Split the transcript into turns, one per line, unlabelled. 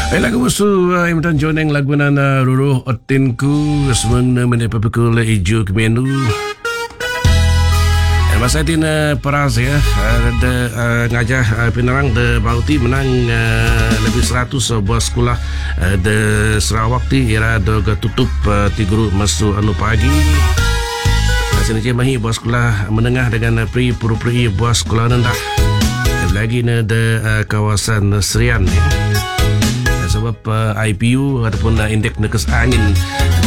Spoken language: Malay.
Lagu musuh Imran Joneng lagu nana Ruruh Otinku semua menepapikul ijo kemenu. Masa itu peras ya, ada ngajah Penang de Bauti menang lebih 100 sebuah sekolah de Sarawak ti era do tutup ti guru masuk anu pagi. Sini mahi buah sekolah menengah dengan puri buah sekolah rendah. Lagi de kawasan Serian ya. Sebab IPU ataupun indeks neges angin